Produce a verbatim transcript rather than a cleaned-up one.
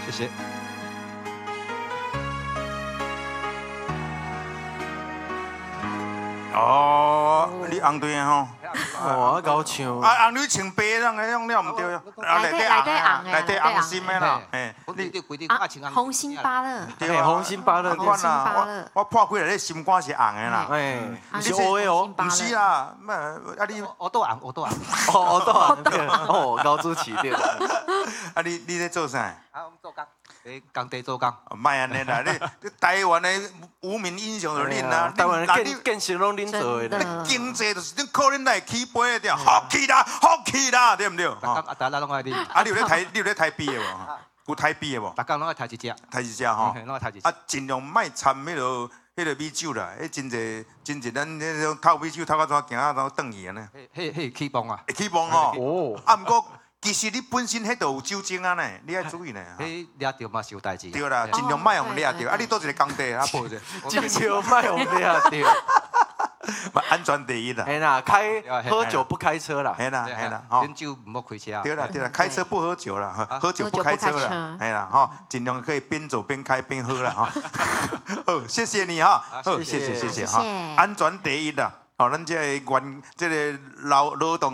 谢谢。 哦，你红队吼， 哦，高唱。 啊红队穿白那个用了唔对，啊内底内底红的， 内底红心的啦，嘿， 你你规定啊我穿红红心芭乐， 对啊， 红心芭乐我看啦， 红心芭乐我我破开来，你心肝是红的啦， 哎， 啊是黑的哦， 不是啦，咩啊你我都红，我都红。 哦，哦，对，哦，高主起对。 啊你你在做啥？ 啊，我们做工，喺工地做工。 卖安尼啦，你你台湾的无名英雄就是恁啦， 台湾那你建建设拢恁做的。 真的经济就是恁靠恁来起飞的，好起啦，好起啦，对不对？ 大家啊，大家拢爱你。 啊，你有咧台，你有咧台币的无？有台币的无？ 大家拢爱抬一只。 台一只吼， 拢爱抬一只。 啊，尽量莫掺迄落迄落米酒啦，迄真济真济咱迄种透米酒透到怎行啊，怎转去安尼， 迄迄起磅啊。 会起磅吼。 哦。 啊，毋过其实你本身迄度有酒精啊呢，你爱注意呢。 迄掠着嘛是有代志。 对啦，尽量莫用掠着。啊，你倒一个工地啊，报者。 尽量莫用掠着。 安全第一啦。 嘿啦，开喝酒不开车啦。 嘿啦嘿啦， 啉酒唔好开车。 对啦对啦，开车不喝酒啦，喝酒不开车啦。嘿啦哈，尽量可以边走边开边喝啦哈。哦，谢谢你哈，哦，谢谢谢谢哈，安全第一啦。哦，咱这个员这个劳劳动。